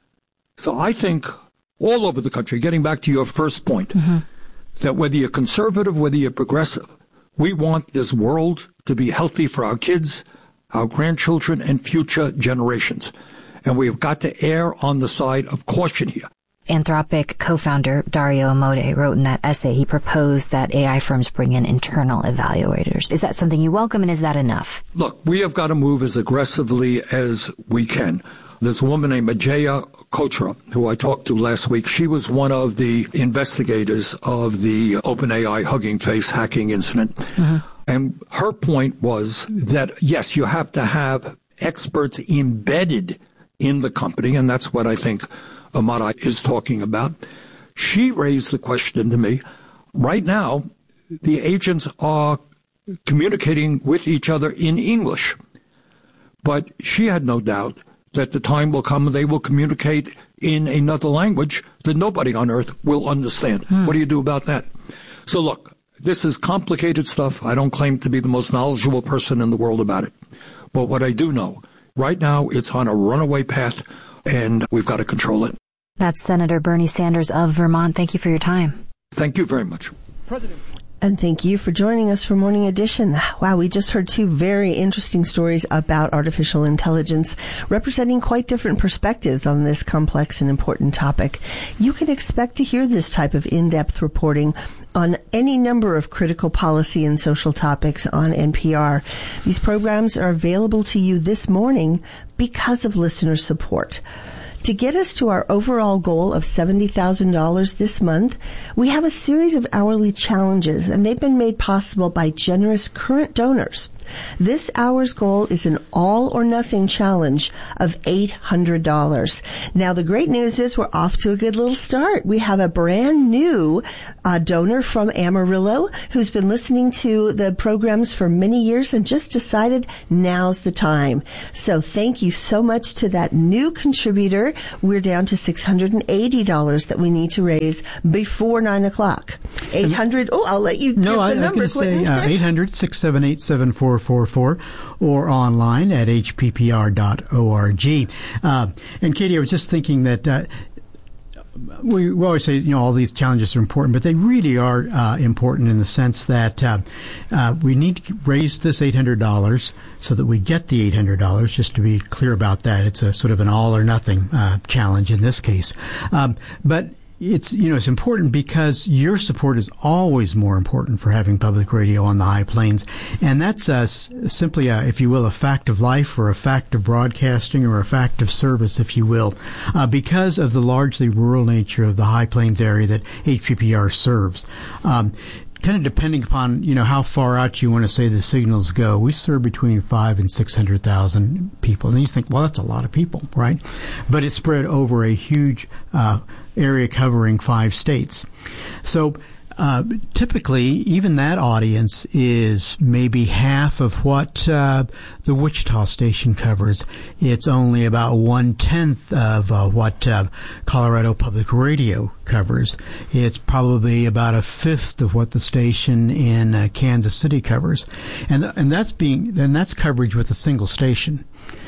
So I think all over the country, getting back to your first point, that whether you're conservative, whether you're progressive, we want this world to be healthy for our kids, our grandchildren, and future generations. And we've got to err on the side of caution here. Anthropic co-founder Dario Amodei wrote in that essay, he proposed that AI firms bring in internal evaluators. Is that something you welcome, and is that enough? Look, we have got to move as aggressively as we can. There's a woman named Ajaya Kochra, who I talked to last week. She was one of the investigators of the OpenAI Hugging Face hacking incident. And her point was that, yes, you have to have experts embedded in the company, and that's what I think Amodei is talking about. She raised the question to me, right now, the agents are communicating with each other in English. But she had no doubt that the time will come when they will communicate in another language that nobody on earth will understand. What do you do about that? So look, this is complicated stuff. I don't claim to be the most knowledgeable person in the world about it. But what I do know, right now, it's on a runaway path, and we've got to control it. That's Senator Bernie Sanders of Vermont. Thank you for your time. Thank you very much. And thank you for joining us for Morning Edition. Wow, we just heard two very interesting stories about artificial intelligence, representing quite different perspectives on this complex and important topic. You can expect to hear this type of in-depth reporting on any number of critical policy and social topics on NPR. These programs are available to you this morning because of listener support. To get us to our overall goal of $70,000 this month, we have a series of hourly challenges, and they've been made possible by generous current donors. This hour's goal is an all-or-nothing challenge of $800. Now, the great news is we're off to a good little start. We have a brand new donor from Amarillo who's been listening to the programs for many years and just decided now's the time. So thank you so much to that new contributor. We're down to $680 that we need to raise before 9 o'clock. 800. Oh, I'll let you give the number. No, I was going to say 800-678-7444 or online at hppr.org. And Katie, I was just thinking that we always say, all these challenges are important, but they really are important in the sense that we need to raise this $800 so that we get the $800, just to be clear about that. It's a sort of an all-or-nothing challenge in this case. But it's important because your support is always more important for having public radio on the High Plains. And that's simply, if you will, a fact of life or a fact of broadcasting or a fact of service, if you will, because of the largely rural nature of the High Plains area that HPPR serves. Kind of depending upon, how far out you want to say the signals go, we serve between 500,000 and 600,000 people. And you think, well, that's a lot of people, right? But it's spread over a huge area covering 5 states. So typically, even that audience is maybe half of what the Wichita station covers. It's only about 1/10 of what Colorado Public Radio covers. It's probably about 1/5 of what the station in Kansas City covers, and that's coverage with a single station.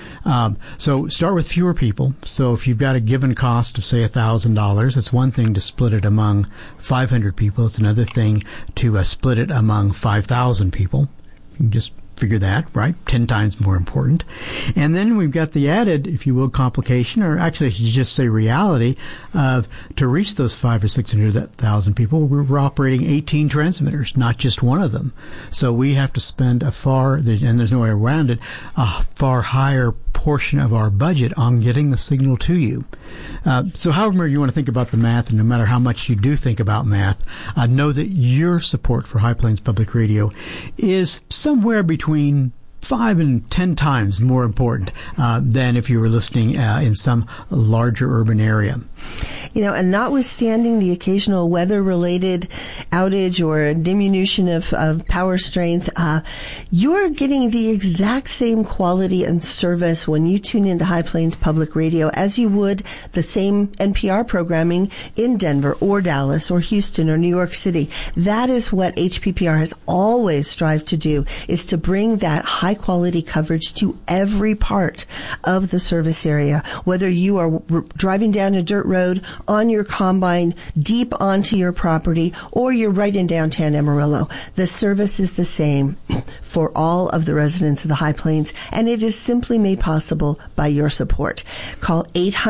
So start with fewer people. So if you've got a given cost of, say, $1,000, it's one thing to split it among 500 people. It's another thing to split it among 5,000 people. You can just figure that, right? 10 times more important. And then we've got the added, if you will, complication, or actually I should just say reality, of to reach those 500,000 or 600,000 people, we're operating 18 transmitters, not just one of them. So we have to spend and there's no way around it, a far higher portion of our budget on getting the signal to you. So however you want to think about the math, and no matter how much you do think about math, know that your support for High Plains Public Radio is somewhere between 5 and 10 times more important than if you were listening in some larger urban area. And notwithstanding the occasional weather-related outage or a diminution of power strength, you're getting the exact same quality and service when you tune into High Plains Public Radio as you would the same NPR programming in Denver or Dallas or Houston or New York City. That is what HPPR has always strived to do, is to bring that high-quality coverage to every part of the service area, whether you are driving down a dirt road, on your combine, deep onto your property, or you're right in downtown Amarillo. The service is the same for all of the residents of the High Plains, and it is simply made possible by your support. Call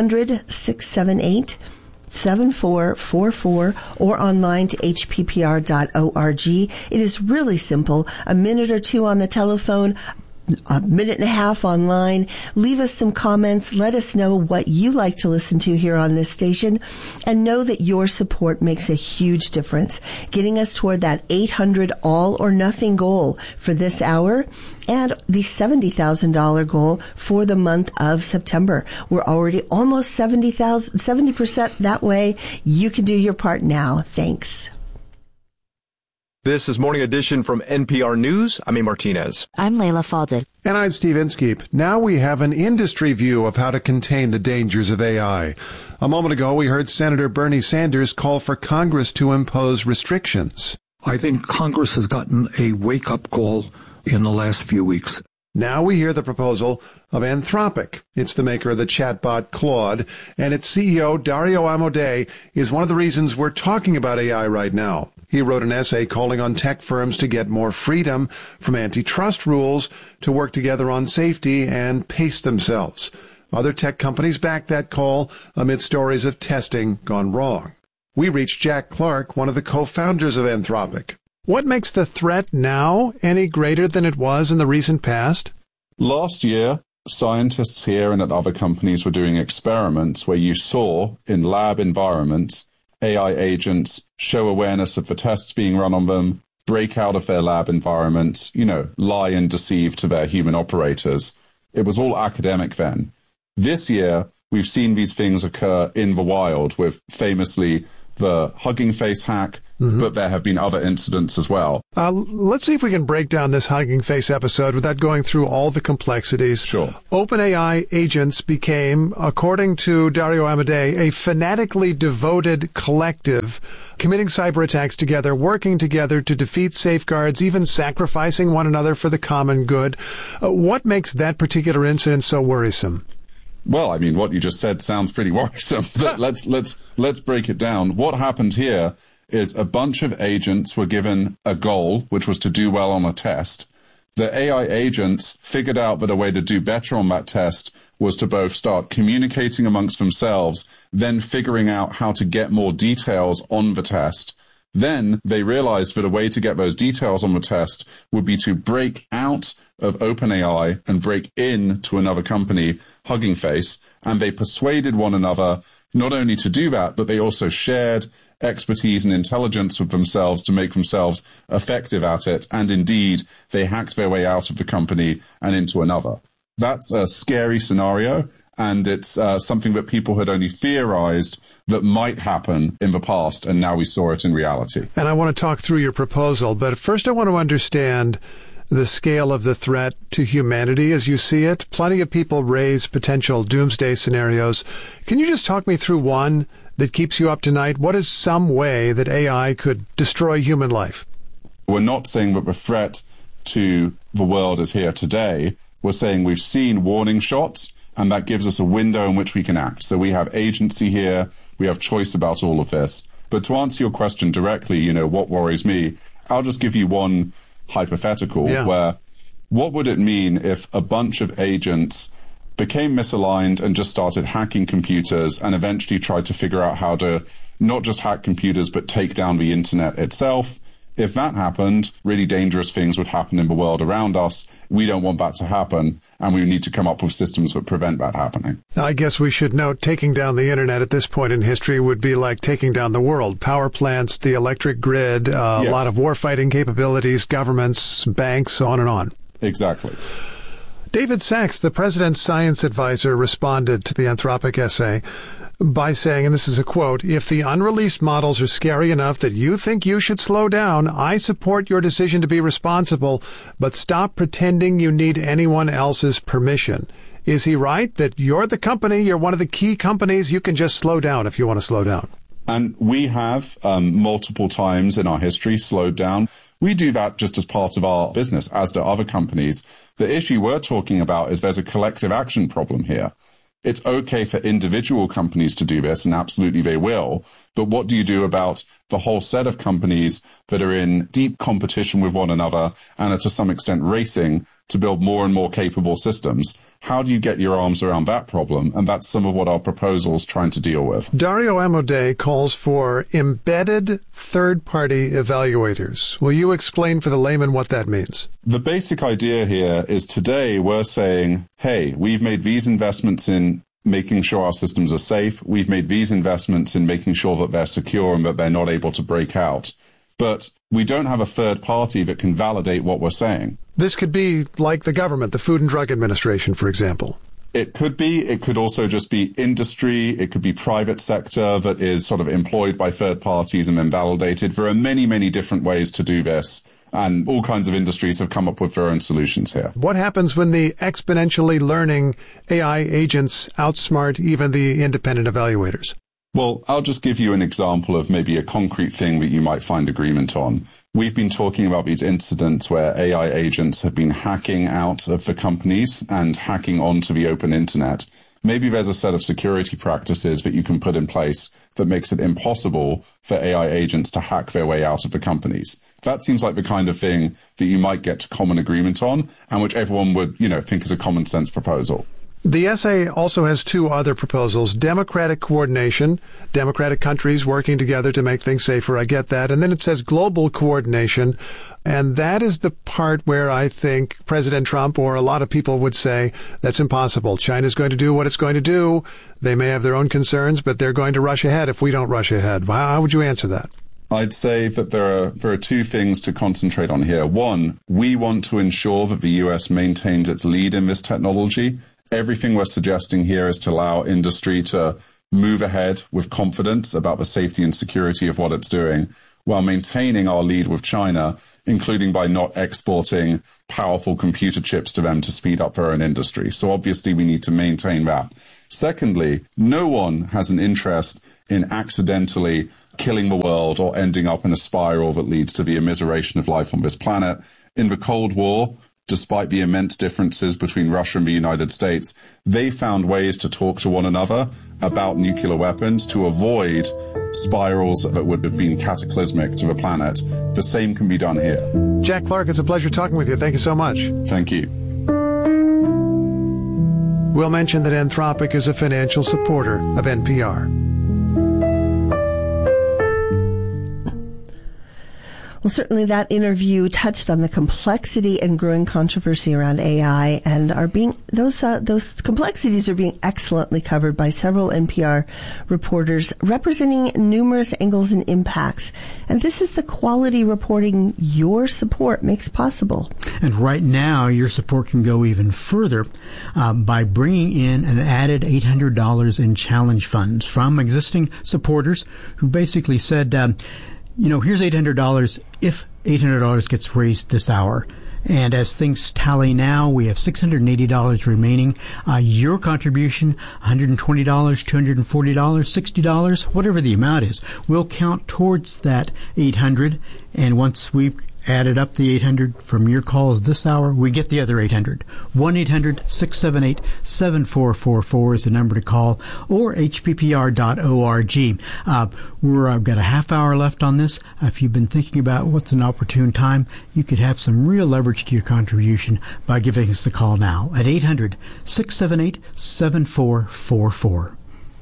800-678-7444 or online to hppr.org. It is really simple. A minute or two on the telephone, a minute and a half online. Leave us some comments. Let us know what you like to listen to here on this station, and know that your support makes a huge difference, getting us toward that 800 all or nothing goal for this hour and the $70,000 goal for the month of September. We're already almost 70% that way. You can do your part now. Thanks. This is Morning Edition from NPR News. I'm A. Martinez. I'm Layla Falded. And I'm Steve Inskeep. Now we have an industry view of how to contain the dangers of AI. A moment ago, we heard Senator Bernie Sanders call for Congress to impose restrictions. I think Congress has gotten a wake-up call in the last few weeks. Now we hear the proposal of Anthropic. It's the maker of the chatbot Claude, and its CEO, Dario Amodei, is one of the reasons we're talking about AI right now. He wrote an essay calling on tech firms to get more freedom from antitrust rules to work together on safety and pace themselves. Other tech companies backed that call amid stories of testing gone wrong. We reached Jack Clark, one of the co-founders of Anthropic. What makes the threat now any greater than it was in the recent past? Last year, scientists here and at other companies were doing experiments where you saw, in lab environments, AI agents show awareness of the tests being run on them, break out of their lab environments, lie and deceive to their human operators. It was all academic then. This year, we've seen these things occur in the wild with famously the Hugging Face hack, but there have been other incidents as well. Let's see if we can break down this Hugging Face episode without going through all the complexities. Sure. OpenAI agents became, according to Dario Amodei, a fanatically devoted collective, committing cyber attacks together, working together to defeat safeguards, even sacrificing one another for the common good. What makes that particular incident so worrisome? Well, I mean, what you just said sounds pretty worrisome, but let's break it down. What happened here is a bunch of agents were given a goal, which was to do well on a test. The AI agents figured out that a way to do better on that test was to both start communicating amongst themselves, then figuring out how to get more details on the test. Then they realized that a way to get those details on the test would be to break out of OpenAI and break into another company, Hugging Face, and they persuaded one another not only to do that, but they also shared expertise and intelligence with themselves to make themselves effective at it. And indeed, they hacked their way out of the company and into another. That's a scary scenario. And it's something that people had only theorized that might happen in the past, and now we saw it in reality. And I want to talk through your proposal, but first I want to understand the scale of the threat to humanity as you see it. Plenty of people raise potential doomsday scenarios. Can you just talk me through one that keeps you up tonight? What is some way that AI could destroy human life? We're not saying that the threat to the world is here today. We're saying we've seen warning shots, and that gives us a window in which we can act. So we have agency here. We have choice about all of this. But to answer your question directly, what worries me, I'll just give you one hypothetical where what would it mean if a bunch of agents became misaligned and just started hacking computers and eventually tried to figure out how to not just hack computers, but take down the internet itself? If that happened, really dangerous things would happen in the world around us. We don't want that to happen, and we need to come up with systems that prevent that happening. I guess we should note taking down the internet at this point in history would be like taking down the world. Power plants, the electric grid, a lot of warfighting capabilities, governments, banks, on and on. Exactly. David Sachs, the president's science advisor, responded to the Anthropic essay by saying, and this is a quote, "If the unreleased models are scary enough that you think you should slow down, I support your decision to be responsible, but stop pretending you need anyone else's permission." Is he right that you're the company, you're one of the key companies, you can just slow down if you want to slow down? And we have multiple times in our history slowed down. We do that just as part of our business, as do other companies. The issue we're talking about is there's a collective action problem here. It's okay for individual companies to do this, and absolutely they will. But what do you do about the whole set of companies that are in deep competition with one another and are to some extent racing to build more and more capable systems? How do you get your arms around that problem? And that's some of what our proposal is trying to deal with. Dario Amodei calls for embedded third-party evaluators. Will you explain for the layman what that means? The basic idea here is today we're saying, hey, we've made these investments in making sure our systems are safe. We've made these investments in making sure that they're secure and that they're not able to break out. But we don't have a third party that can validate what we're saying. This could be like the government, the Food and Drug Administration, for example. It could be. It could also just be industry. It could be private sector that is sort of employed by third parties and then validated. There are many, many different ways to do this. And all kinds of industries have come up with their own solutions here. What happens when the exponentially learning AI agents outsmart even the independent evaluators? Well, I'll just give you an example of maybe a concrete thing that you might find agreement on. We've been talking about these incidents where AI agents have been hacking out of the companies and hacking onto the open internet. Maybe there's a set of security practices that you can put in place that makes it impossible for AI agents to hack their way out of the companies. That seems like the kind of thing that you might get to common agreement on and which everyone would, think is a common sense proposal. The essay also has two other proposals. Democratic coordination, democratic countries working together to make things safer. I get that. And then it says global coordination. And that is the part where I think President Trump or a lot of people would say that's impossible. China's going to do what it's going to do. They may have their own concerns, but they're going to rush ahead if we don't rush ahead. How would you answer that? I'd say that there are two things to concentrate on here. One, we want to ensure that the US maintains its lead in this technology. Everything we're suggesting here is to allow industry to move ahead with confidence about the safety and security of what it's doing, while maintaining our lead with China, including by not exporting powerful computer chips to them to speed up their own industry. So obviously we need to maintain that. Secondly, no one has an interest in accidentally killing the world or ending up in a spiral that leads to the immiseration of life on this planet. In the Cold War, despite the immense differences between Russia and the United States, they found ways to talk to one another about nuclear weapons to avoid spirals that would have been cataclysmic to the planet. The same can be done here. Jack Clark, it's a pleasure talking with you. Thank you so much. Thank you. We'll mention that Anthropic is a financial supporter of NPR. Well, certainly that interview touched on the complexity and growing controversy around AI, and those complexities are being excellently covered by several NPR reporters representing numerous angles and impacts. And this is the quality reporting your support makes possible. And right now, your support can go even further by bringing in an added $800 in challenge funds from existing supporters who basically said, here's $800 if $800 gets raised this hour. And as things tally now, we have $680 remaining. Your contribution, $120, $240, $60, whatever the amount is, will count towards that $800. And once we've added up the $800 from your calls this hour, we get the other $800. 1-800-678-7444 is the number to call, or hppr.org. I've got a half hour left on this. If you've been thinking about what's an opportune time, you could have some real leverage to your contribution by giving us the call now at 800-678-7444.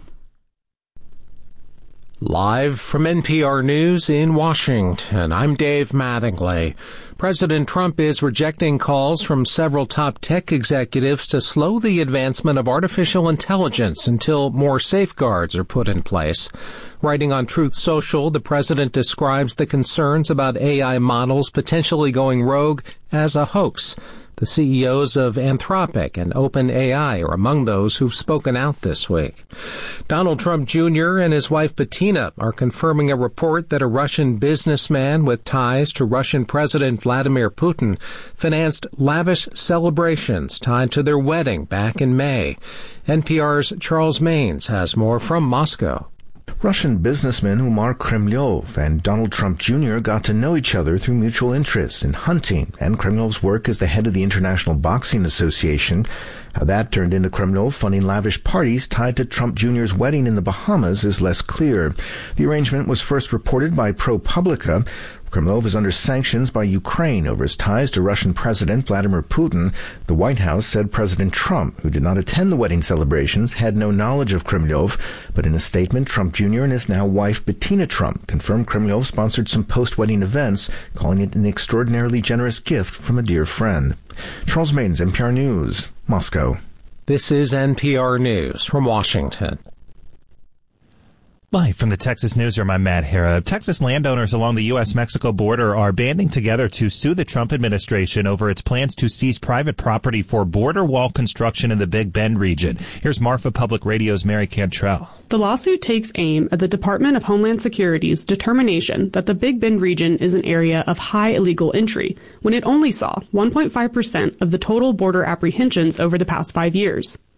Live from NPR News in Washington, I'm Dave Mattingly. President Trump is rejecting calls from several top tech executives to slow the advancement of artificial intelligence until more safeguards are put in place. Writing on Truth Social, the president describes the concerns about AI models potentially going rogue as a hoax. The CEOs of Anthropic and OpenAI are among those who've spoken out this week. Donald Trump Jr. and his wife Bettina are confirming a report that a Russian businessman with ties to Russian President Vladimir Putin financed lavish celebrations tied to their wedding back in May. NPR's Charles Maines has more from Moscow. Russian businessman Umar Kremlov and Donald Trump Jr. got to know each other through mutual interests in hunting and Kremlov's work as the head of the International Boxing Association. How that turned into Kremlov funding lavish parties tied to Trump Jr.'s wedding in the Bahamas is less clear. The arrangement was first reported by ProPublica. Kremlov is under sanctions by Ukraine over his ties to Russian President Vladimir Putin. The White House said President Trump, who did not attend the wedding celebrations, had no knowledge of Kremlov. But in a statement, Trump Jr. and his now wife Bettina Trump confirmed Kremlov sponsored some post-wedding events, calling it an extraordinarily generous gift from a dear friend. Charles Maines, NPR News, Moscow. This is NPR News from Washington. Live from the Texas Newsroom, I'm Matt Hara. Texas landowners along the U.S.-Mexico border are banding together to sue the Trump administration over its plans to seize private property for border wall construction in the Big Bend region. Here's Marfa Public Radio's Mary Cantrell. The lawsuit takes aim at the Department of Homeland Security's determination that the Big Bend region is an area of high illegal entry, when it only saw 1.5% of the total border apprehensions over the past 5 years.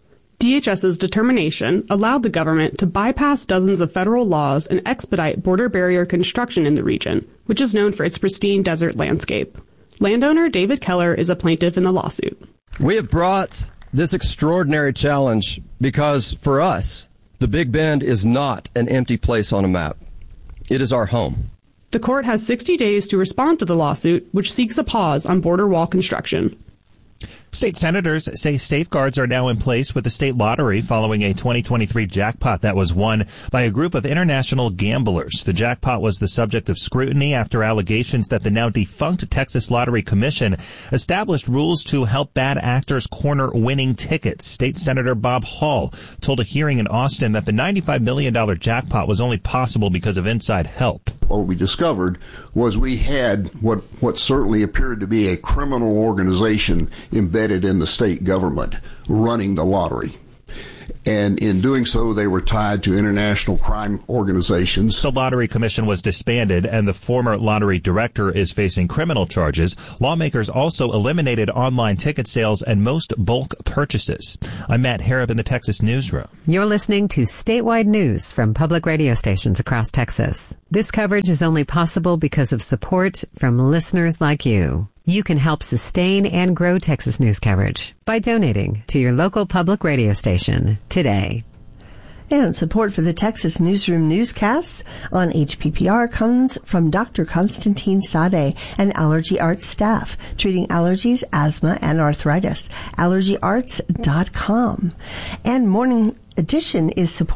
DHS's determination allowed the government to bypass dozens of federal laws and expedite border barrier construction in the region, which is known for its pristine desert landscape. Landowner David Keller is a plaintiff in the lawsuit. We have brought this extraordinary challenge because, for us, the Big Bend is not an empty place on a map. It is our home. The court has 60 days to respond to the lawsuit, which seeks a pause on border wall construction. State senators say safeguards are now in place with the state lottery following a 2023 jackpot that was won by a group of international gamblers. The jackpot was the subject of scrutiny after allegations that the now defunct Texas Lottery Commission established rules to help bad actors corner winning tickets. State Senator Bob Hall told a hearing in Austin that the $95 million jackpot was only possible because of inside help. What we discovered was we had what certainly appeared to be a criminal organization embedded in the state government running the lottery. And in doing so, they were tied to international crime organizations. The Lottery Commission was disbanded, and the former lottery director is facing criminal charges. Lawmakers also eliminated online ticket sales and most bulk purchases. I'm Matt Harrop in the Texas Newsroom. You're listening to statewide news from public radio stations across Texas. This coverage is only possible because of support from listeners like you. You can help sustain and grow Texas news coverage by donating to your local public radio station today. And support for the Texas Newsroom newscasts on HPPR comes from Dr. Constantine Sade and Allergy Arts staff, treating allergies, asthma, and arthritis. AllergyArts.com. And Morning Edition is supported